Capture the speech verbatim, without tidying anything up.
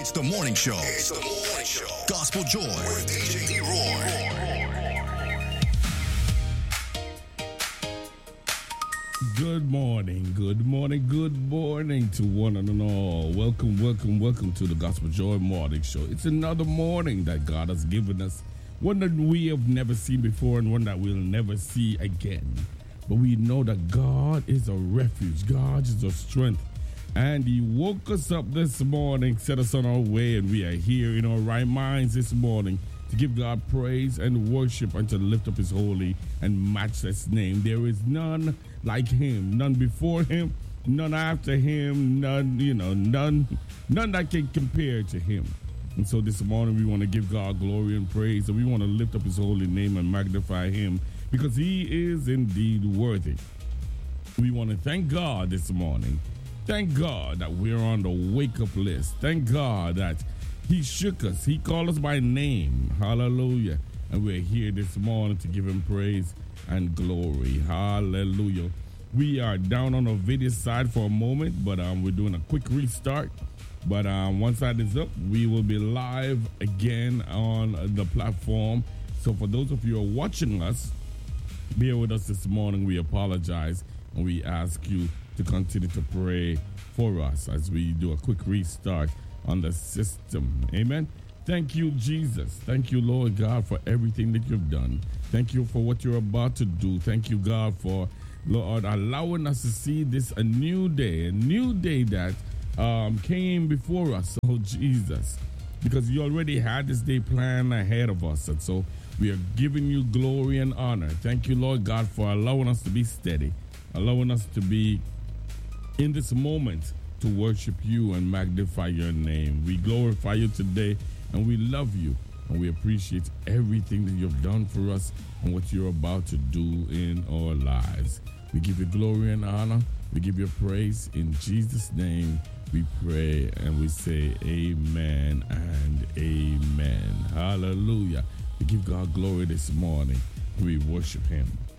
It's the morning show. It's the morning show. Gospel Joy with D J D-Roy. Good morning, good morning, good morning to one and all. Welcome, welcome, welcome to the Gospel Joy Morning Show. It's another morning that God has given us, one that we have never seen before and one that we'll never see again. But we know that God is a refuge, God is a strength. And He woke us up this morning, set us on our way, and we are here in our right minds this morning to give God praise and worship and to lift up His holy and matchless name. There is none like Him, none before Him, none after Him, none, you know, none, none that can compare to Him. And so this morning we want to give God glory and praise, and we want to lift up His holy name and magnify Him because He is indeed worthy. We want to thank God this morning. Thank God that we're on the wake-up list. Thank God that He shook us. He called us by name. Hallelujah. And we're here this morning to give Him praise and glory. Hallelujah. We are down on the video side for a moment, but um, we're doing a quick restart. But um, once that is up, we will be live again on the platform. So for those of you who are watching us, bear with us this morning. We apologize, and we ask you to continue to pray for us as we do a quick restart on the system. Amen. Thank you, Jesus. Thank you, Lord God, for everything that you've done. Thank you for what you're about to do. Thank you, God, for, Lord, allowing us to see this a new day, a new day that um, came before us. Oh, Jesus, because you already had this day planned ahead of us. And so we are giving you glory and honor. Thank you, Lord God, for allowing us to be steady, allowing us to be in this moment to worship you and magnify your name. We glorify you today, and we love you, and we appreciate everything that you've done for us and what you're about to do in our lives. We give you glory and honor. We give you praise. In Jesus' name we pray, and we say amen and amen. Hallelujah. We give God glory this morning. We worship Him.